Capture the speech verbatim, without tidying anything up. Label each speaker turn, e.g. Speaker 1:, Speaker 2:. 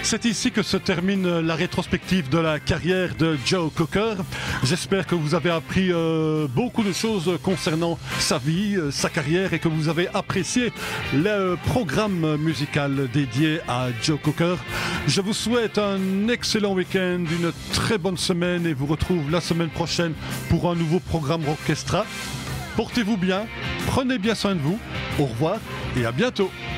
Speaker 1: C'est ici que se termine la rétrospective de la carrière de Joe Cocker. J'espère que vous avez appris euh, beaucoup de choses concernant sa vie, euh, sa carrière et que vous avez apprécié le programme musical dédié à Joe Cocker. Je vous souhaite un excellent week-end, une très bonne semaine et vous retrouve la semaine prochaine pour un nouveau programme Orchestra. Portez-vous bien, prenez bien soin de vous, au revoir et à bientôt.